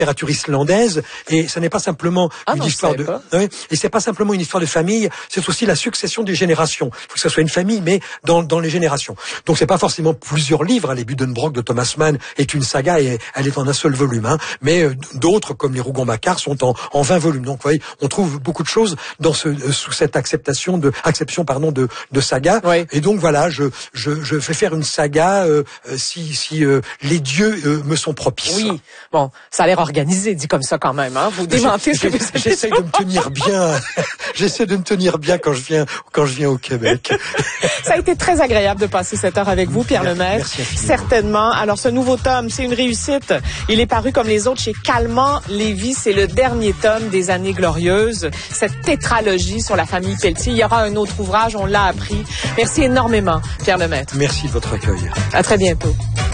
littérature islandaise, et ce n'est pas simplement une histoire de, et c'est pas simplement une histoire de famille, c'est aussi la succession des générations. Il faut que ça soit une famille, mais dans les générations. Donc c'est pas forcément plusieurs livres. Les Buddenbrook de Thomas Mann est une saga et elle est en un seul volume, mais d'autres comme les Rougon-Macquart sont en 20 volumes. Donc vous voyez, on trouve beaucoup de choses dans sous cette acception de saga. Oui. Et donc voilà, je vais faire une saga si les dieux me sont propices. Oui. Bon, ça a l'air organisé, dit comme ça quand même. Vous démentez ce que vous avez. J'essaie de me tenir bien. J'essaie de me tenir bien quand je viens au Québec. Ça a été très agréable de passer cette heure avec vous, Pierre Lemaitre. Certainement. Alors, ce nouveau tome, c'est une réussite. Il est paru comme les autres chez Calment Lévy. C'est le dernier tome des Années glorieuses. Cette tétralogie sur la famille Pelletier. Il y aura un autre ouvrage, on l'a appris. Merci énormément, Pierre Lemaitre. Merci de votre accueil. À très bientôt.